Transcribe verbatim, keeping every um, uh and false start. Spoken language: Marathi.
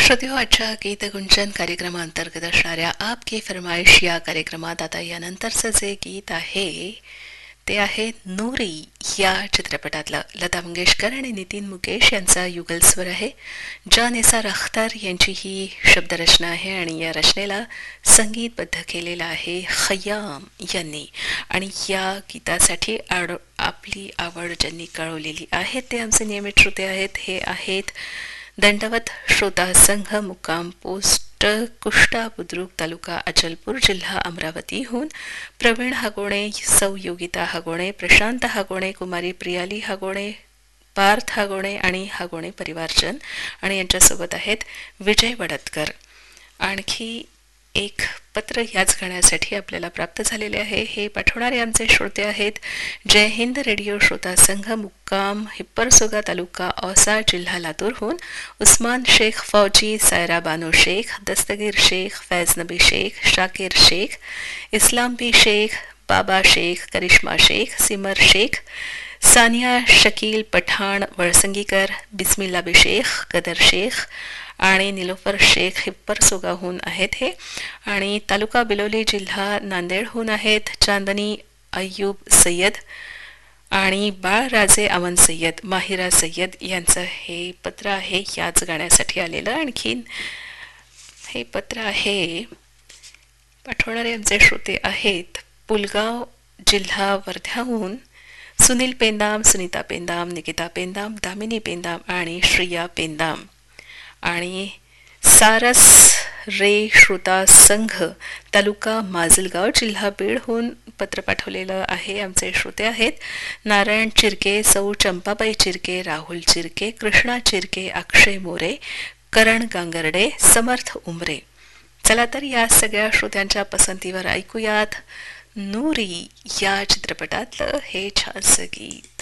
श्रोत्यो, आजच्या गीत गुंजन कार्यक्रमाअंतर्गत असणाऱ्या आपकी फरमाईश या कार्यक्रमात आता यानंतरचं जे गीत आहे ते आहे नूरी या चित्रपटातलं. लता मंगेशकर आणि नितीन मुकेश यांचा युगल स्वर आहे. जान निसार अख्तर यांची ही शब्दरचना आहे आणि या रचनेला संगीतबद्ध केलेलं आहे खय्याम यांनी. आणि या गीतासाठी आड आपली आवड ज्यांनी कळवलेली आहे ते आमचे नियमित श्रोते आहेत. हे आहेत दंडवत श्रोता संघ, मुक्काम पोस्ट कुष्टा बुद्रुक, तालुका अचलपूर, जिल्हा अमरावतीहून प्रवीण हागोणे, सौ योगिता हागोणे, प्रशांत हागोणे, कुमारी प्रियाली हागोणे, पार्थ हागोणे आणि हागोणे परिवारजन. आणि यांच्यासोबत आहेत विजय वडतकर. आणखी एक पत्र याच गाण्यासाठी आपल्याला प्राप्त झालेले आहे. हे पाठवणारे आमचे श्रोते आहेत जय हिंद रेडिओ श्रोता संघ, मुक्काम हिप्परसोगा, तालुका औसा, जिल्हा लातूरहून उस्मान शेख फौजी, सायरा बानो शेख, दस्तगीर शेख, फैज नबी शेख, शाकिर शेख, इस्लाम बी शेख, बाबा शेख, करिश्मा शेख, सिमर शेख, सानिया शकील पठाण वळसंगीकर, बिस्मिल्ला बी शेख, गदर शेख आणि निलोफर शेख हिप्परसोगाहून आहेत हे. आणि तालुका बिलोली, जिल्हा नांदेडहून आहेत चांदनी अय्यूब सय्यद आणि बाळराजे अमन सय्यद, माहिरा सय्यद यांचं हे पत्र आहे याच गाण्यासाठी आलेलं. आणखीन हे पत्र आहे पाठवणारे आमचे श्रोते आहेत पुलगाव, जिल्हा वर्ध्याहून सुनील पेंदाम, सुनीता पेंदाम, निकिता पेंदाम, दामिनी पेंदाम आणि श्रिया पेंदाम. आणि सारस रे श्रोता संघ, तालुका माजलगाव, जिल्हा बीडहून पत्र पाठवलेलं आहे. आमचे श्रोते आहेत नारायण चिरके, सौ चंपाबाई चिरके, राहुल चिरके, कृष्णा चिरके, अक्षय मोरे, करण गांगर्डे, समर्थ उमरे. चला तर या सगळ्या श्रोत्यांच्या पसंतीवर ऐकूयात नूरी या चित्रपटातलं हे छानसं गीत.